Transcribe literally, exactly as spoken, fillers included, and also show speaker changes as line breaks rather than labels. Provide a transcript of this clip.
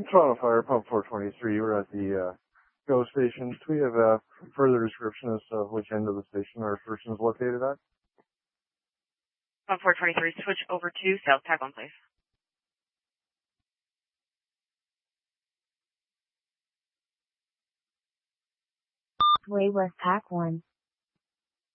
Toronto Fire, Pump four twenty-three. We're at the uh, GO station. Do we have a further description as to which end of the station our person is located at?
Pump four twenty-three, switch over to South Tag one, please.
Way West Pack one.